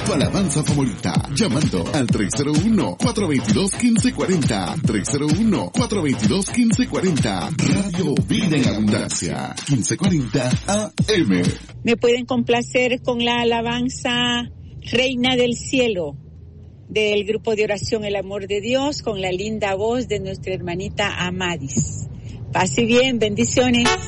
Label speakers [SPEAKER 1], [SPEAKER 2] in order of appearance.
[SPEAKER 1] tu alabanza favorita, llamando al 301-422-1540. 301-422-1540. Radio Vida en Abundancia, 1540 AM.
[SPEAKER 2] Me pueden complacer con la alabanza Reina del Cielo, del grupo de oración El Amor de Dios, con la linda voz de nuestra hermanita Amadis. Paz y bien, bendiciones.